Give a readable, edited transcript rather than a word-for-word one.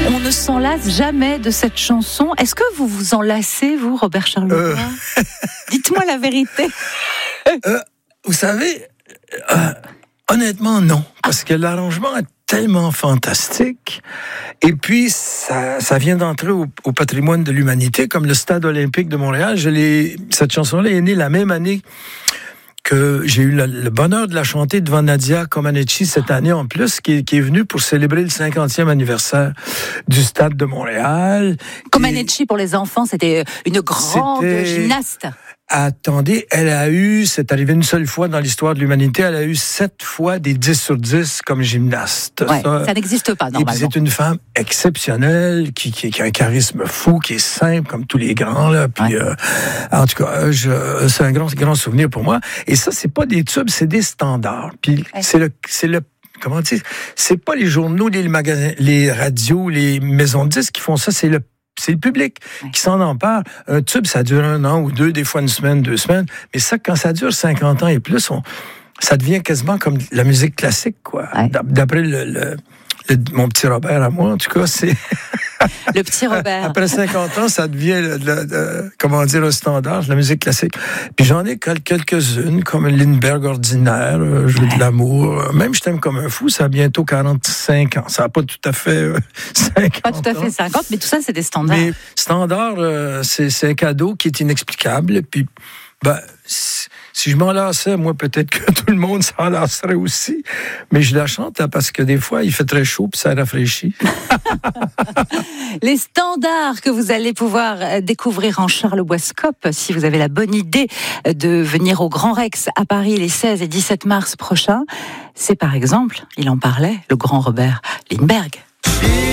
On ne s'en lasse jamais de cette chanson. Est-ce que vous vous en lassez, vous, Robert Charlebois ? Dites-moi la vérité. Vous savez, honnêtement, non. Parce que l'arrangement est tellement fantastique. Et puis, ça vient d'entrer au patrimoine de l'humanité, comme le Stade olympique de Montréal. Cette chanson-là est née la même année que j'ai eu le bonheur de la chanter devant Nadia Comaneci cette année en plus, qui est venue pour célébrer le 50e anniversaire du Stade de Montréal. Comaneci, pour les enfants, c'était une grande gymnaste. Attendez, c'est arrivé une seule fois dans l'histoire de l'humanité, elle a eu 7 fois des 10 sur 10 comme gymnaste. Ouais, ça n'existe pas, normalement. Et puis c'est une femme exceptionnelle, qui a un charisme fou, qui est simple comme tous les grands, là. Puis, en tout cas, c'est un grand souvenir pour moi. Et ça, c'est pas des tubes, c'est des standards. Puis c'est le comment dire, c'est pas les journaux, les magasins, les radios, les maisons de disques qui font ça, c'est le public qui s'en empare. Un tube, ça dure 1 an ou 2, des fois 1 semaine, 2 semaines. Mais ça, quand ça dure 50 ans et plus, ça devient quasiment comme la musique classique, quoi. Ouais. D'après mon petit Robert à moi, en tout cas, c'est... Le petit Robert. Après 50 ans, ça devient un standard de la musique classique. Puis j'en ai quelques-unes, comme Lindbergh ordinaire, Jeu de l'amour. Même Je t'aime comme un fou, ça a bientôt 45 ans. Ça n'a pas tout à fait 50 Pas tout à fait 50, mais tout ça, c'est des standards. Mais standard, c'est un cadeau qui est inexplicable. Puis, si je m'en lassais, moi, peut-être que tout le monde s'en lasserait aussi. Mais je la chante parce que des fois, il fait très chaud puis ça rafraîchit. Les standards que vous allez pouvoir découvrir en Charleboiscope, si vous avez la bonne idée de venir au Grand Rex à Paris les 16 et 17 mars prochains, c'est par exemple, il en parlait, le grand Robert Lindbergh.